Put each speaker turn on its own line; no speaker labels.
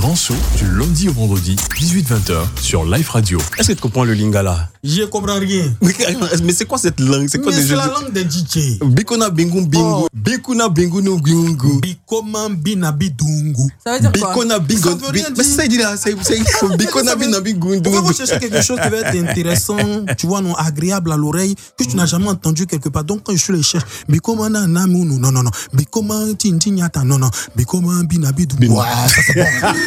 grand saut du lundi au vendredi, 18-20h sur Life Radio. Est-ce que tu comprends le lingala?
Je comprends rien.
Mais c'est quoi cette langue? C'est quoi
C'est la langue des DJ.
Bikona bingu bingu. Bikuna bingu no bingu.
Bikoma binabi dungu.
Ça veut dire quoi?
Bikona bingu.
Ça veut rien
Mais
dire.
c'est dit là, c'est Bikona binabi
On
dungu.
va chercher quelque chose qui va être intéressant, tu vois, non, agréable à l'oreille, que tu n'as jamais entendu quelque part. Donc quand je les cherche, Bikoma na namu, non. Bikoma tintinyata, non. Bikoma binabi dungu. Ouais, ça c'est bon.